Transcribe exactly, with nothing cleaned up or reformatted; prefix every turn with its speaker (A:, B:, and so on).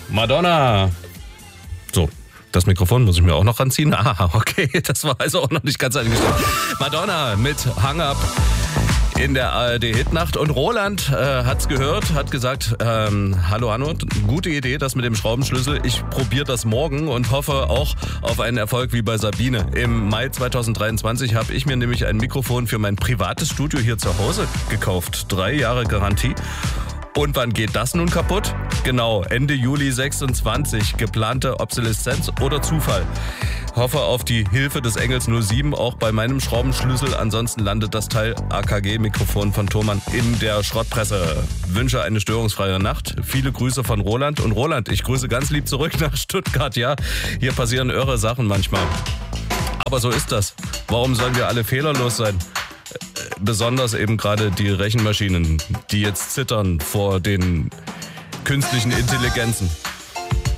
A: Madonna. So, das Mikrofon muss ich mir auch noch ranziehen. Ah, okay, das war also auch noch nicht ganz eingestellt. Madonna mit Hang Up in der A R D-Hitnacht. Und Roland äh, hat's gehört, hat gesagt, ähm, hallo Hanno, gute Idee, das mit dem Schraubenschlüssel. Ich probiere das morgen und hoffe auch auf einen Erfolg wie bei Sabine. Im Mai zweitausenddreiundzwanzig habe ich mir nämlich ein Mikrofon für mein privates Studio hier zu Hause gekauft. Drei Jahre Garantie. Und wann geht das nun kaputt? Genau, Ende Juli sechsundzwanzig. Geplante Obsoleszenz oder Zufall? Hoffe auf die Hilfe des Engels null sieben, auch bei meinem Schraubenschlüssel. Ansonsten landet das Teil A K G-Mikrofon von Thomann in der Schrottpresse. Wünsche eine störungsfreie Nacht. Viele Grüße von Roland. Und Roland, ich grüße ganz lieb zurück nach Stuttgart. Ja, hier passieren irre Sachen manchmal. Aber so ist das. Warum sollen wir alle fehlerlos sein? Besonders eben gerade die Rechenmaschinen, die jetzt zittern vor den künstlichen Intelligenzen.